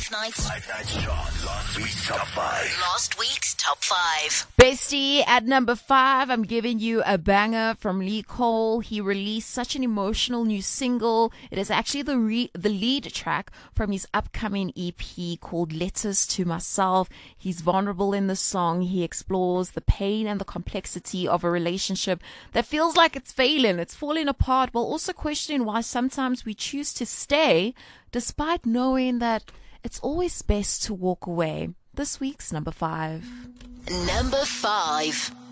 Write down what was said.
Five Nights. Five Nights John. Last week's top five. Last week's top five. Bestie, at number 5, I'm giving you a banger from Lee Cole. He released such an emotional new single. It is actually the lead track from his upcoming EP called Letters to Myself. He's vulnerable in the song. He explores the pain and the complexity of a relationship that feels like it's failing, it's falling apart, while also questioning why sometimes we choose to stay despite knowing that it's always best to walk away. This week's number 5. Number 5.